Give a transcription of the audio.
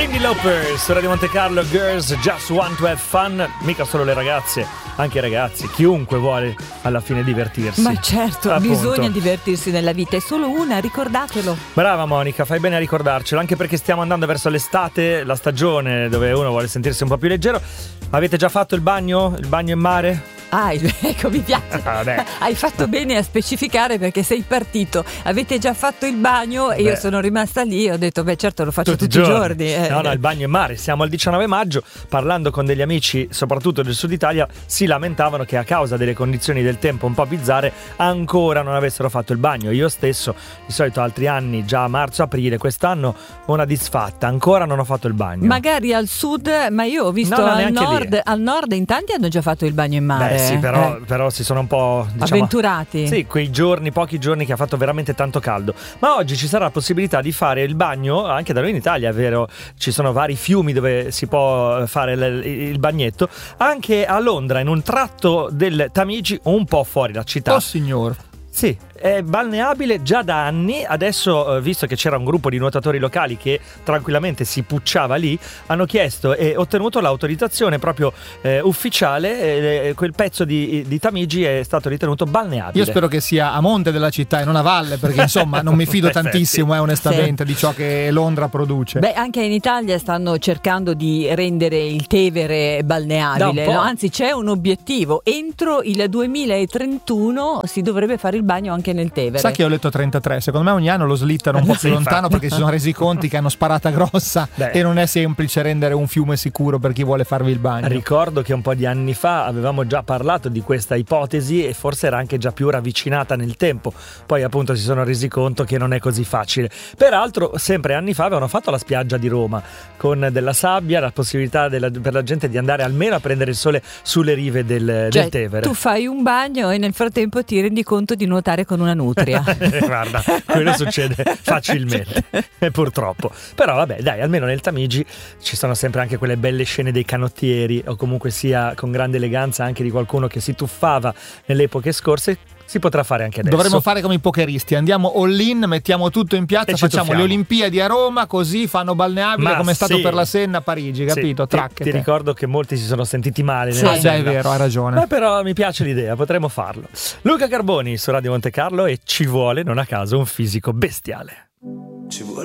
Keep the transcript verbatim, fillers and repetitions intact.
Cyndi Lauper su Radio Monte Carlo. Girls Just Want to Have Fun. Mica solo le ragazze, anche i ragazzi, chiunque vuole alla fine divertirsi. Ma certo, appunto. Bisogna divertirsi nella vita, è solo una, ricordatelo. Brava Monica, fai bene a ricordarcelo, anche perché stiamo andando verso l'estate, la stagione dove uno vuole sentirsi un po' più leggero. Avete già fatto il bagno? Il bagno in mare? Ah, ecco, mi piace. Ah, Hai fatto bene a specificare, perché sei partito. Avete già fatto il bagno e beh. io sono rimasta lì e ho detto, beh certo lo faccio tutti, tutti i giorni. giorni. No, no, il bagno in mare. Siamo al diciannove maggio, parlando con degli amici, soprattutto del sud Italia, si lamentavano che a causa delle condizioni del tempo un po' bizzarre ancora non avessero fatto il bagno. Io stesso, di solito altri anni, già a marzo-aprile, quest'anno una disfatta, ancora non ho fatto il bagno. Magari al sud, ma io ho visto no, no, al, nord, lì. al nord in tanti hanno già fatto il bagno in mare. Beh, sì, però, eh. però si sono un po', diciamo, avventurati. Sì, quei giorni, pochi giorni che ha fatto veramente tanto caldo. Ma oggi ci sarà la possibilità di fare il bagno anche da noi in Italia, è vero? Ci sono vari fiumi dove si può fare il, il bagnetto. Anche a Londra, in un tratto del Tamigi, un po' fuori la città. Oh signor. Sì, è balneabile già da anni. Adesso, visto che c'era un gruppo di nuotatori locali che tranquillamente si pucciava lì, hanno chiesto e ottenuto l'autorizzazione proprio eh, ufficiale. Eh, quel pezzo di, di Tamigi è stato ritenuto balneabile. Io spero che sia a monte della città e non a valle, perché insomma non mi fido tantissimo eh, onestamente sì. di ciò che Londra produce. Beh, anche in Italia stanno cercando di rendere il Tevere balneabile, no? Anzi c'è un obiettivo: entro il duemilatrentuno si dovrebbe fare il bagno anche nel Tevere. Sa che ho letto trentatré, secondo me ogni anno lo slittano un po' più sì, lontano, infatti. perché si sono resi conti che hanno sparata grossa. Beh. E non è semplice rendere un fiume sicuro per chi vuole farvi il bagno. Ricordo che un po' di anni fa avevamo già parlato di questa ipotesi e forse era anche già più ravvicinata nel tempo, poi appunto si sono resi conto che non è così facile. Peraltro sempre anni fa avevano fatto la spiaggia di Roma con della sabbia, la possibilità della, per la gente di andare almeno a prendere il sole sulle rive del, cioè, del Tevere. Tu fai un bagno e nel frattempo ti rendi conto di nuotare con una nutria. Guarda, quello succede facilmente purtroppo. Però vabbè, dai, almeno nel Tamigi ci sono sempre anche quelle belle scene dei canottieri, o comunque sia con grande eleganza anche di qualcuno che si tuffava nelle epoche scorse. Si potrà fare anche adesso. Dovremmo fare come i pokeristi, andiamo all in, mettiamo tutto in piazza, E ci facciamo tuffiamo. le Olimpiadi a Roma, così fanno balneabile. Ma come è stato sì. per la Senna a Parigi, capito? Sì, ti, Tracchete. ti ricordo che molti si sono sentiti male Sì. nella Ah, già è Senna. vero, hai ragione. Ma però mi piace l'idea, potremmo farlo. Luca Carboni su Radio Monte Carlo, e ci vuole non a caso un fisico bestiale. Ci vuole